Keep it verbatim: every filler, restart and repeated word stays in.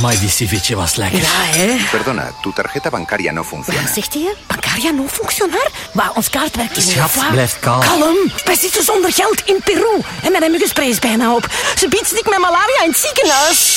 Amai, die ceviche was lekker. Ja, hè? Perdona, tu tarjeta bancaria no funciona. Wat zegt hij? Bancaria no functionar? Maar ons kaart werkt niet. Schat, blijf kalm. Kalm. Wij zitten zonder geld in Peru. En mijn muggenspray is bijna op. Ze biedt stik met malaria in het ziekenhuis.